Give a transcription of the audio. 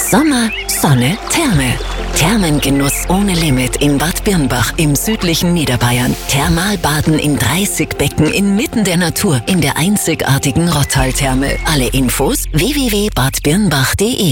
Sommer, Sonne, Therme. Thermengenuss ohne Limit in Bad Birnbach im südlichen Niederbayern. Thermalbaden in 30 Becken inmitten der Natur in der einzigartigen Rottal-Therme. Alle Infos www.badbirnbach.de